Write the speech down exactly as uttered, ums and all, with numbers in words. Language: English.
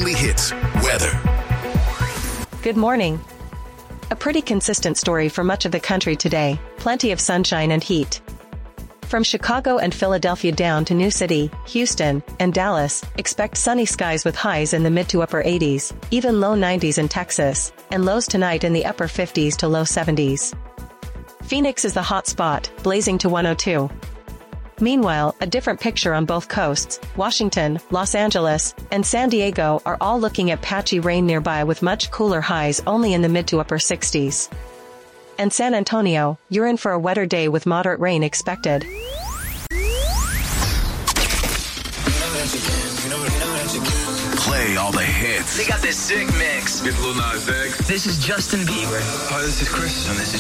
only hits, weather. Good morning. A pretty consistent story for much of the country today. Plenty of sunshine and heat. From Chicago and Philadelphia down to New City, Houston, and Dallas, expect sunny skies with highs in the mid to upper eighties, even low nineties in Texas, and lows tonight in the upper fifties to low seventies. Phoenix is the hot spot, blazing to one oh two. Meanwhile, a different picture on both coasts. Washington, Los Angeles, and San Diego are all looking at patchy rain nearby with much cooler highs only in the mid to upper sixties. And San Antonio, you're in for a wetter day with moderate rain expected. Play all the hits. They got this sick mix. It's Lil Nas X. This is Justin Bieber. Hi, this is Chris. And this is